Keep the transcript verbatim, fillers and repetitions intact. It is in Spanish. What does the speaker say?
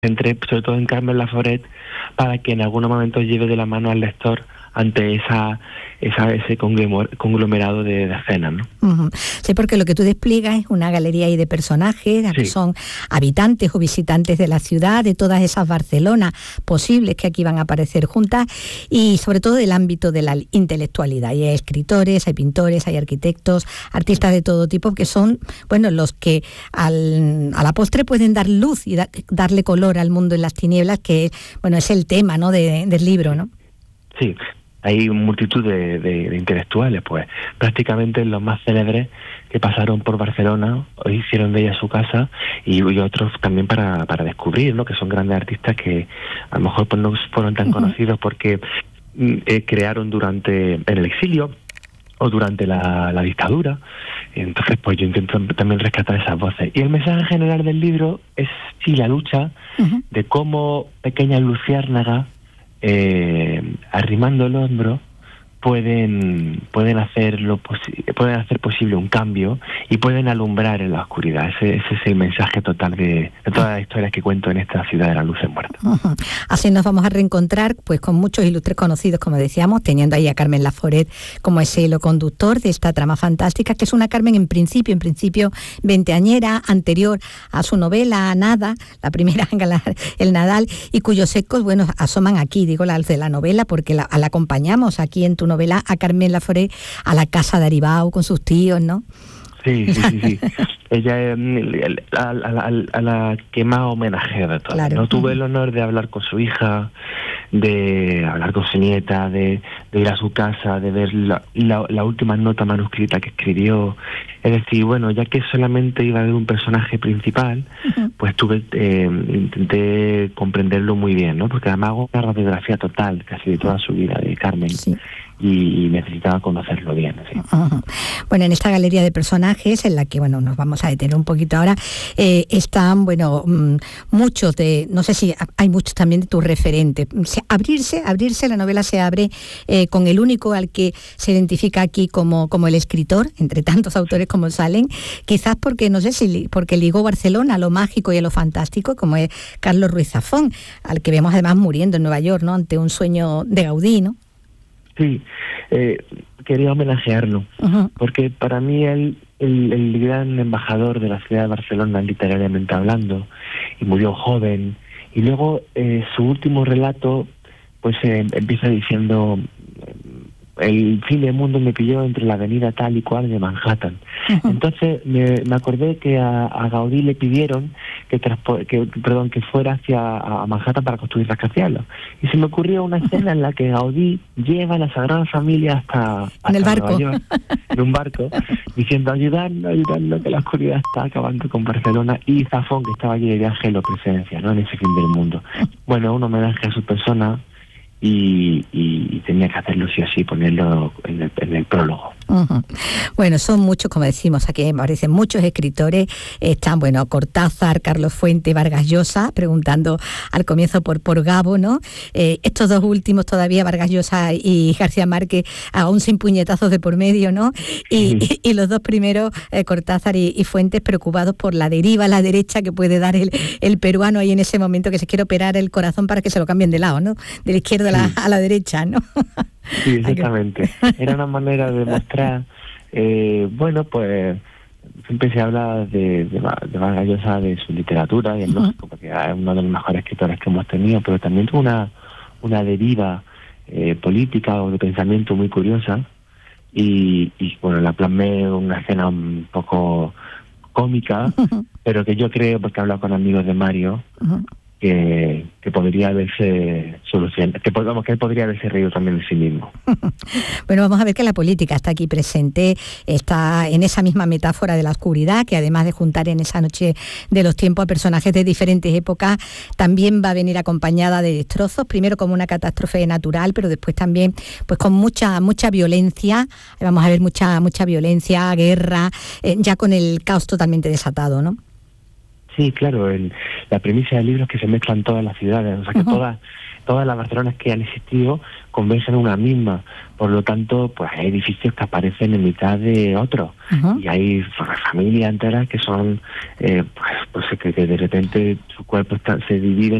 centré sobre todo en Carmen Laforet para que en algunos momentos lleve de la mano al lector ante esa, esa ese conglomerado de, de escenas, ¿no? Uh-huh. Sí, porque lo que tú despliegas es una galería ahí de personajes, sí. que son habitantes o visitantes de la ciudad, de todas esas Barcelonas posibles que aquí van a aparecer juntas, y sobre todo del ámbito de la intelectualidad. Y hay escritores, hay pintores, hay arquitectos, artistas de todo tipo, que son, bueno, los que al, a la postre pueden dar luz y da, darle color al mundo en las tinieblas, que, bueno, es el tema, ¿no?, de, del libro, ¿no? Sí. Hay multitud de, de, de intelectuales, pues prácticamente los más célebres que pasaron por Barcelona, hoy hicieron de ella su casa, y, y otros también para, para descubrir, ¿no?, que son grandes artistas que a lo mejor pues, no fueron tan uh-huh. conocidos porque eh, crearon durante en el exilio o durante la, la dictadura. Entonces pues yo intento también rescatar esas voces. Y el mensaje general del libro es sí la lucha uh-huh. de cómo pequeñas luciérnagas, Eh, arrimando el hombro, pueden pueden hacer lo posi- pueden hacer posible un cambio y pueden alumbrar en la oscuridad. Ese, ese es el mensaje total de, de todas las historias que cuento en esta ciudad de la luz en muerta. Uh-huh. Así nos vamos a reencontrar pues con muchos ilustres conocidos, como decíamos, teniendo ahí a Carmen Laforet como ese hilo conductor de esta trama fantástica, que es una Carmen en principio, en principio veinteañera, anterior a su novela Nada, la primera El Nadal, y cuyos ecos, bueno, asoman aquí, digo, la de la novela, porque la, la acompañamos aquí en tu novela a Carmen Laforet a la casa de Aribau con sus tíos, ¿no? Sí, sí, sí, sí. Ella es a, a, a, a la que más homenajea de todas. Claro. No tuve el honor de hablar con su hija, de hablar con su nieta, de, de ir a su casa, de ver la, la, la última nota manuscrita que escribió. Es decir, bueno, ya que solamente iba a haber un personaje principal, uh-huh. pues tuve eh, intenté comprenderlo muy bien, ¿no? Porque además hago una radiografía total casi de toda su vida de Carmen. Sí. Y necesitaba conocerlo bien. ¿Sí? Uh-huh. Bueno, en esta galería de personajes, en la que, bueno, nos vamos a detener un poquito ahora, eh, están, bueno, mmm, muchos de, no sé si hay muchos también de tus referentes. Abrirse, abrirse, la novela se abre eh, con el único al que se identifica aquí como, como el escritor, entre tantos autores como salen, quizás porque, no sé si, porque ligó Barcelona a lo mágico y a lo fantástico, como es Carlos Ruiz Zafón, al que vemos además muriendo en Nueva York, ¿no?, ante un sueño de Gaudí, ¿no? Sí, eh, quería homenajearlo, uh-huh. porque para mí él, el, el gran embajador de la ciudad de Barcelona, literariamente hablando, y murió joven, y luego eh, su último relato pues eh, empieza diciendo: el fin del mundo me pilló entre la avenida tal y cual de Manhattan. Uh-huh. Entonces me, me acordé que a, a Gaudí le pidieron que, transpo- que perdón que fuera hacia a Manhattan para construir rascacielos. Y se me ocurrió una escena en la que Gaudí lleva a la Sagrada Familia hasta, hasta en el barco. Nueva York, en un barco, diciendo: ayudadnos, ayudadnos, que la oscuridad está acabando con Barcelona. Y Zafón, que estaba allí de viaje, lo presencia, ¿no?, en ese fin del mundo. Bueno, un homenaje a su persona. Y, y, y tenía que hacerlo sí o sí, ponerlo en el, en el prólogo. Uh-huh. Bueno, son muchos, como decimos, aquí me parecen muchos escritores. Están, bueno, Cortázar, Carlos Fuente, Vargas Llosa, preguntando al comienzo por, por Gabo, ¿no? Eh, estos dos últimos todavía, Vargas Llosa y García Márquez, aún sin puñetazos de por medio, ¿no? Y, sí. y, y los dos primeros, eh, Cortázar y, y Fuentes, preocupados por la deriva a la derecha que puede dar el, el peruano ahí en ese momento, que se quiere operar el corazón para que se lo cambien de lado, ¿no? De la izquierda a la, sí. a la derecha, ¿no? Sí, exactamente. Era una manera de mostrar, eh, bueno, pues siempre se habla de, de, de Vargas Llosa, de su literatura, y es uh-huh. lógico, porque es uno de los mejores escritores que hemos tenido, pero también tuvo una, una deriva eh, política o de pensamiento muy curiosa, y, y bueno, la plasmé en una escena un poco cómica, uh-huh. pero que yo creo, porque he hablado con amigos de Mario, uh-huh. Que, que podría haberse solucionado, que, vamos, que él podría haberse reído también de sí mismo. Bueno, vamos a ver que la política está aquí presente, está en esa misma metáfora de la oscuridad, que además de juntar en esa noche de los tiempos a personajes de diferentes épocas, también va a venir acompañada de destrozos, primero como una catástrofe natural, pero después también pues con mucha mucha violencia, vamos a ver mucha mucha violencia, guerra, eh, ya con el caos totalmente desatado, ¿no? Sí, claro, el, la premisa del libro es que se mezclan todas las ciudades, o sea que uh-huh. todas todas las Barcelonas que han existido conversan en una misma, por lo tanto, pues hay edificios que aparecen en mitad de otros, uh-huh. y hay familias enteras que son, eh, pues, pues que, que de repente su cuerpo está, se divide